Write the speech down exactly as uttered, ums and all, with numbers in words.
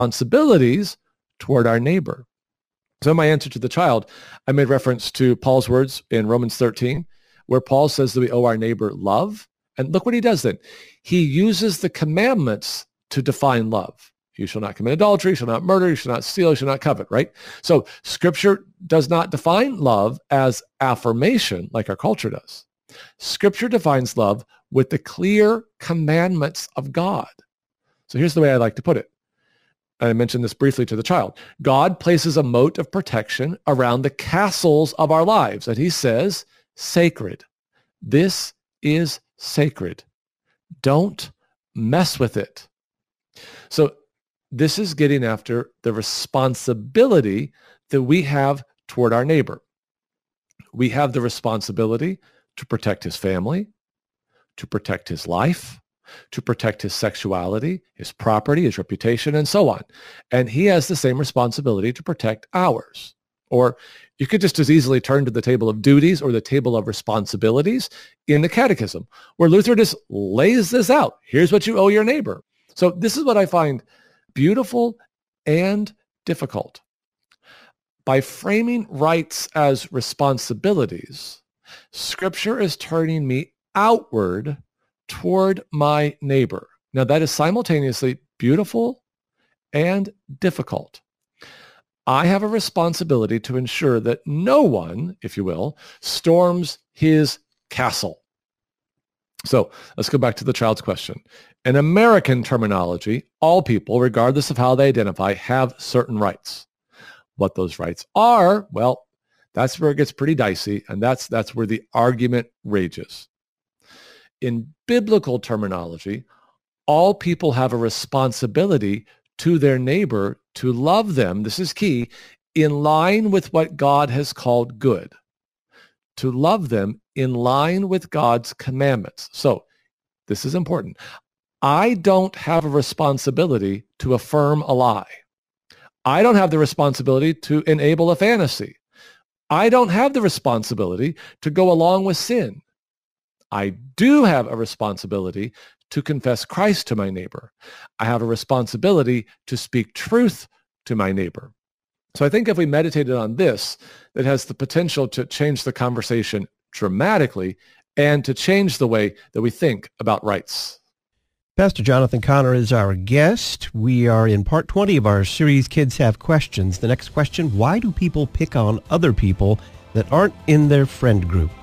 responsibilities toward our neighbor. So in my answer to the child, I made reference to Paul's words in Romans thirteen, where Paul says that we owe our neighbor love. And look what he does then. He uses the commandments to define love. You shall not commit adultery, you shall not murder, you shall not steal, you shall not covet, right? So Scripture does not define love as affirmation like our culture does. Scripture defines love with the clear commandments of God. So here's the way I like to put it. I mentioned this briefly to the child. God places a moat of protection around the castles of our lives, and he says, sacred. This is sacred. Don't mess with it. So this is getting after the responsibility that we have toward our neighbor. We have the responsibility to protect his family, to protect his life, to protect his sexuality, his property, his reputation, and so on. And he has the same responsibility to protect ours. Or you could just as easily turn to the table of duties or the table of responsibilities in the Catechism, where Luther just lays this out. Here's what you owe your neighbor. So this is what I find beautiful and difficult. By framing rights as responsibilities, Scripture is turning me outward toward my neighbor. Now, that is simultaneously beautiful and difficult. I have a responsibility to ensure that no one, if you will, storms his castle. So let's go back to the child's question. In American terminology, all people, regardless of how they identify, have certain rights. What those rights are, well, that's where it gets pretty dicey, and that's that's where the argument rages. In biblical terminology, all people have a responsibility to their neighbor to love them, this is key, in line with what God has called good. To love them in line with God's commandments. So, this is important. I don't have a responsibility to affirm a lie. I don't have the responsibility to enable a fantasy. I don't have the responsibility to go along with sin. I do have a responsibility to confess Christ to my neighbor. I have a responsibility to speak truth to my neighbor. So I think if we meditated on this, it has the potential to change the conversation dramatically and to change the way that we think about rights. Pastor Jonathan Connor is our guest. We are in part twenty of our series, Kids Have Questions. The next question, why do people pick on other people that aren't in their friend group?